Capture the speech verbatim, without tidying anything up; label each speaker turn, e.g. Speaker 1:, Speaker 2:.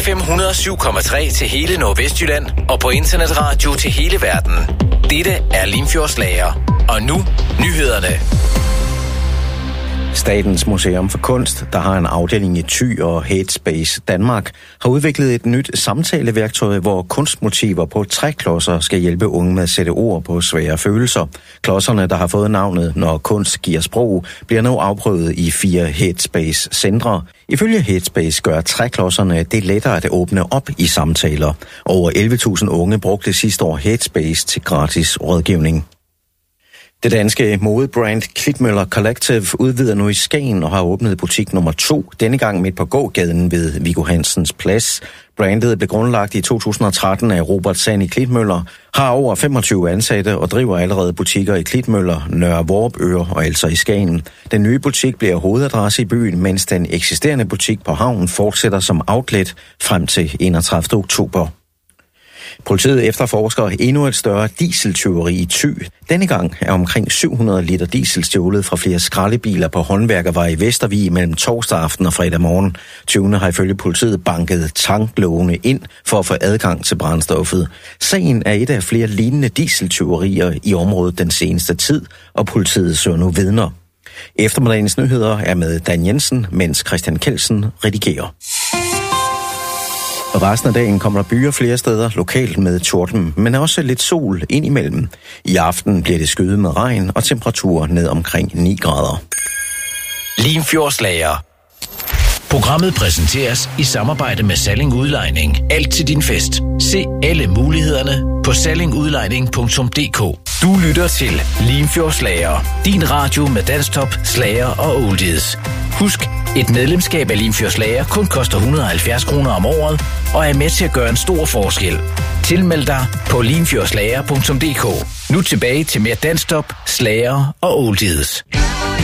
Speaker 1: F M et hundrede og syv komma tre til hele Nordvestjylland og på internetradio til hele verden. Dette er Limfjordslager. Og nu nyhederne.
Speaker 2: Statens Museum for Kunst, der har en afdeling i Thy og Headspace Danmark, har udviklet et nyt samtaleværktøj, hvor kunstmotiver på træklodser skal hjælpe unge med at sætte ord på svære følelser. Klodserne, der har fået navnet Når kunst giver sprog, bliver nu afprøvet i fire Headspace-centre. Ifølge Headspace gør træklodserne det lettere at åbne op i samtaler. Over elleve tusind unge brugte sidste år Headspace til gratis rådgivning. Det danske modebrand Klitmøller Collective udvider nu i Skagen og har åbnet butik nummer to, denne gang midt på gågaden ved Viggo Hansens Plads. Brandet blev grundlagt i to tusind og tretten af Robert Sani Klitmøller, har over femogtyve ansatte og driver allerede butikker i Klitmøller, Nørre Vorupør og altså i Skagen. Den nye butik bliver hovedadresse i byen, mens den eksisterende butik på havnen fortsætter som outlet frem til enogtredivte oktober. Politiet efterforsker endnu et større dieseltyveri i Thy. Denne gang er omkring syv hundrede liter diesel stjålet fra flere skraldebiler på Håndværkervej i Vestervig mellem torsdag aften og fredag morgen. Tyvene har ifølge politiet banket tanklågene ind for at få adgang til brændstoffet. Sagen er et af flere lignende dieseltyverier i området den seneste tid, og politiet søger nu vidner. Eftermiddagens nyheder er med Dan Jensen, mens Christian Kelsen redigerer. Og resten af dagen kommer der byer flere steder lokalt med torden, men også lidt sol indimellem. I aften bliver det skyet med regn og temperaturer ned omkring ni grader.
Speaker 1: Limfjordslager. Programmet præsenteres i samarbejde med Salling Udlejning. Alt til din fest. Se alle mulighederne på salling udlejning punktum d k. Du lytter til Limfjordslager. Din radio med dansktop, slager og oldies. Husk, et medlemskab af Limfjordslager kun koster et hundrede og halvfjerds kroner om året og er med til at gøre en stor forskel. Tilmeld dig på limfjordslager punktum d k. Nu tilbage til mere dansktop, slager og oldies.